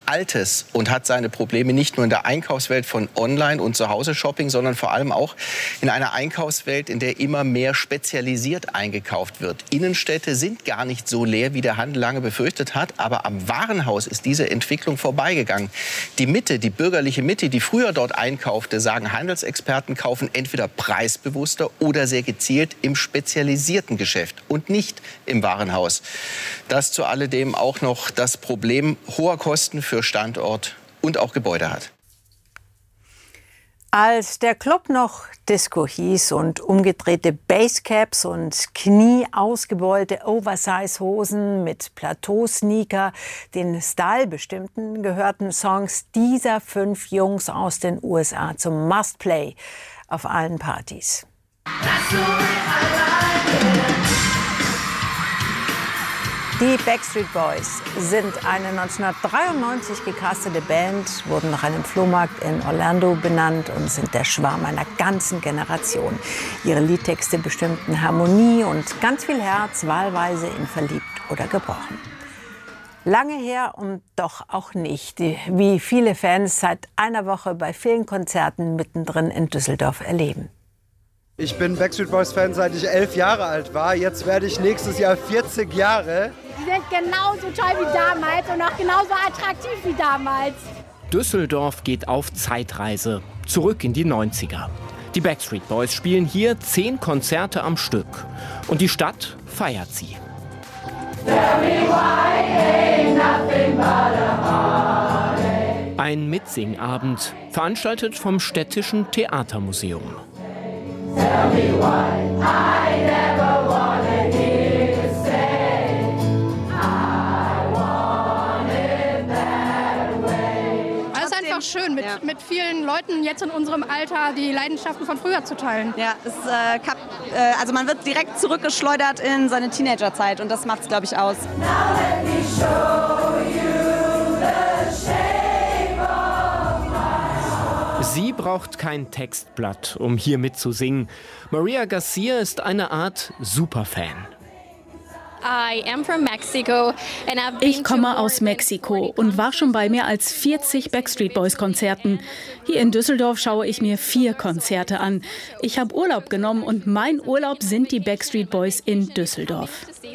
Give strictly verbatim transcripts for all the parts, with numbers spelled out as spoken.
Altes und hat seine Probleme nicht nur in der Einkaufswelt von Online- und Zuhause-Shopping, sondern vor allem auch in einer Einkaufswelt, in der immer mehr spezialisiert eingekauft wird. Innenstädte sind gar nicht so leer, wie der Handel lange befürchtet hat, aber am Warenhaus ist diese Entwicklung vorbeigegangen. Die Mitte, die bürgerliche Mitte, die früher dort einkaufte, sagen Handelsexperten, kaufen entweder preisbewusster oder sehr gezielt im spezialisierten Geschäft und nicht im Warenhaus. Das zu alledem auch noch das Problem hoher Kosten für Standort und auch Gebäude hat. Als der Club noch Disco hieß und umgedrehte Basecaps und knieausgebeulte Oversize-Hosen mit Plateau-Sneaker den Style bestimmten, gehörten Songs dieser fünf Jungs aus den U S A zum Must-Play auf allen Partys. Die Backstreet Boys sind eine neunzehnhundertdreiundneunzig gecastete Band, wurden nach einem Flohmarkt in Orlando benannt und sind der Schwarm einer ganzen Generation. Ihre Liedtexte bestimmten Harmonie und ganz viel Herz, wahlweise in Verliebt oder Gebrochen. Lange her und doch auch nicht, wie viele Fans seit einer Woche bei vielen Konzerten mittendrin in Düsseldorf erleben. Ich bin Backstreet Boys Fan, seit ich elf Jahre alt war. Jetzt werde ich nächstes Jahr vierzig Jahre. Die sind genauso toll wie damals und auch genauso attraktiv wie damals. Düsseldorf geht auf Zeitreise, zurück in die neunziger. Die Backstreet Boys spielen hier zehn Konzerte am Stück. Und die Stadt feiert sie. Ein Mitsingabend, veranstaltet vom Städtischen Theatermuseum. Es ist einfach schön, mit, ja. mit vielen Leuten jetzt in unserem Alter die Leidenschaften von früher zu teilen. Ja, es, äh, kap, äh, also man wird direkt zurückgeschleudert in seine Teenagerzeit und das macht es, glaube ich, aus. Sie braucht kein Textblatt, um hier mitzusingen. Maria Garcia ist eine Art Superfan. Ich komme aus Mexiko und war schon bei mehr als vierzig Backstreet Boys Konzerten. Hier in Düsseldorf schaue ich mir vier Konzerte an. Ich habe Urlaub genommen und mein Urlaub sind die Backstreet Boys in Düsseldorf.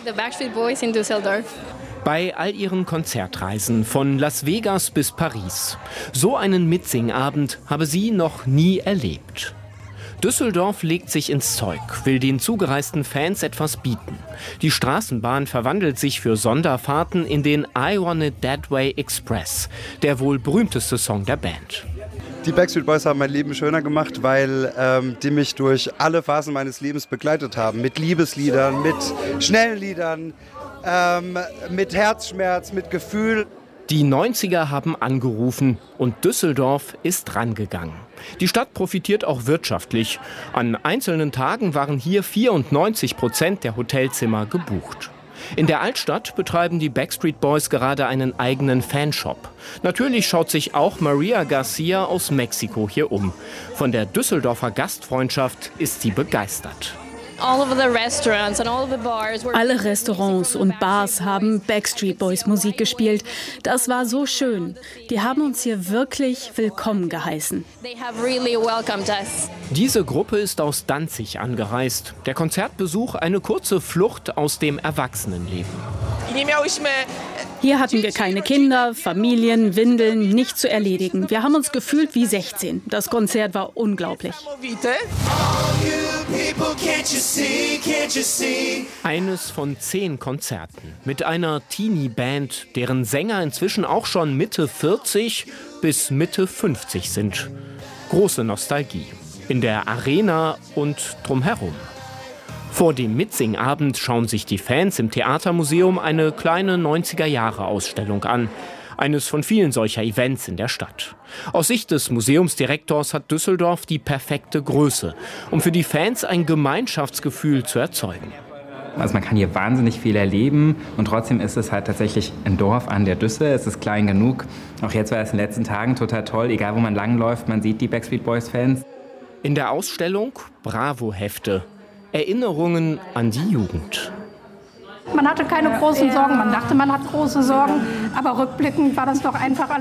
Bei all ihren Konzertreisen von Las Vegas bis Paris. So einen Mitsingabend habe sie noch nie erlebt. Düsseldorf legt sich ins Zeug, will den zugereisten Fans etwas bieten. Die Straßenbahn verwandelt sich für Sonderfahrten in den I Want It That Way Express, der wohl berühmteste Song der Band. Die Backstreet Boys haben mein Leben schöner gemacht, weil ähm, die mich durch alle Phasen meines Lebens begleitet haben. Mit Liebesliedern, mit schnellen Liedern, ähm, mit Herzschmerz, mit Gefühl. Die neunziger haben angerufen und Düsseldorf ist rangegangen. Die Stadt profitiert auch wirtschaftlich. An einzelnen Tagen waren hier vierundneunzig Prozent der Hotelzimmer gebucht. In der Altstadt betreiben die Backstreet Boys gerade einen eigenen Fanshop. Natürlich schaut sich auch Maria Garcia aus Mexiko hier um. Von der Düsseldorfer Gastfreundschaft ist sie begeistert. Alle Restaurants und Bars haben Backstreet Boys Musik gespielt. Das war so schön. Die haben uns hier wirklich willkommen geheißen. Diese Gruppe ist aus Danzig angereist. Der Konzertbesuch eine kurze Flucht aus dem Erwachsenenleben. Hier hatten wir keine Kinder, Familien, Windeln, nichts zu erledigen. Wir haben uns gefühlt wie sechzehn. Das Konzert war unglaublich. Eines von zehn Konzerten mit einer Teenie-Band, deren Sänger inzwischen auch schon Mitte vierzig bis Mitte fünfzig sind. Große Nostalgie. In der Arena und drumherum. Vor dem Mitsingabend schauen sich die Fans im Theatermuseum eine kleine neunziger-Jahre-Ausstellung an. Eines von vielen solcher Events in der Stadt. Aus Sicht des Museumsdirektors hat Düsseldorf die perfekte Größe, um für die Fans ein Gemeinschaftsgefühl zu erzeugen. Also man kann hier wahnsinnig viel erleben und trotzdem ist es halt tatsächlich ein Dorf an der Düsse. Es ist klein genug. Auch jetzt war es in den letzten Tagen total toll. Egal wo man langläuft, man sieht die Backstreet Boys Fans. In der Ausstellung Bravo-Hefte. Erinnerungen an die Jugend. Man hatte keine großen Sorgen, man dachte, man hat große Sorgen, aber rückblickend war das doch einfach alles